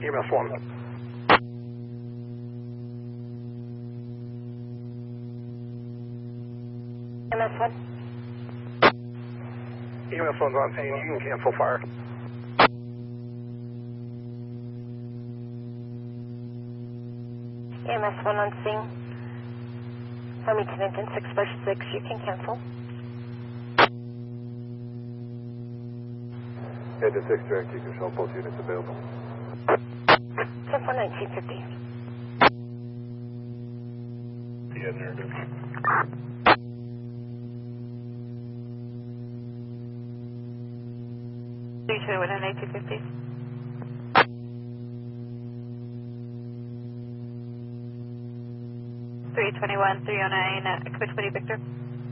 EMS 1. EMS 1. EMS 1's on scene. You can cancel fire. EMS 1 on scene. Army Tenant 656, you can cancel. Head to 6 direct, you control both units available. 10-4-1950. Yeah, narrative. 321-1850. 321-309, Equipment 20 Victor.